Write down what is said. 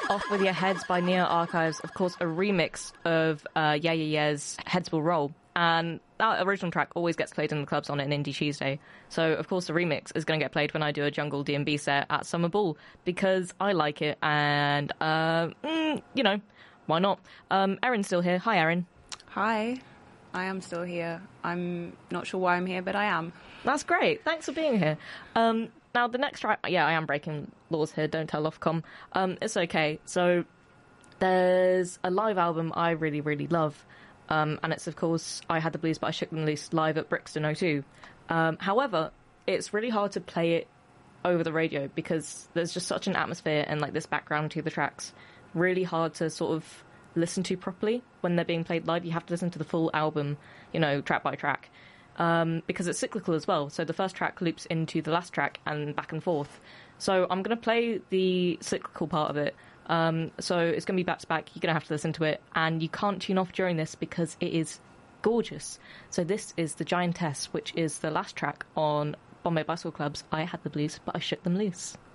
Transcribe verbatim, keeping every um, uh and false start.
Off With Your Heads by Neo Archives, of course, a remix of uh, Yeah Yeah Yeah's Heads Will Roll. And that original track always gets played in the clubs on an Indie Tuesday. So, of course, the remix is going to get played when I do a Jungle D and B set at Summer Ball, because I like it, and, uh, mm, you know, why not? Um, Erin's still here. Hi, Erin. Hi. I am still here. I'm not sure why I'm here, but I am. That's great. Thanks for being here. Um, now, the next track... Yeah, I am breaking laws here. Don't tell Ofcom. Um, it's okay. So, there's a live album I really, really love. Um, and it's, of course, I Had the Blues, but I Shook Them Loose live at Brixton O two. Um, however, it's really hard to play it over the radio because there's just such an atmosphere and, like, this background to the tracks. Really hard to sort of listen to properly when they're being played live. You have to listen to the full album, you know, track by track. Um, because it's cyclical as well. So the first track loops into the last track and back and forth. So I'm going to play the cyclical part of it. Um, so it's going to be back to back. You're going to have to listen to it. And you can't tune off during this because it is gorgeous. So this is The Giantess, which is the last track on Bombay Bicycle Club's I Had the Blues, but I Shook Them Loose.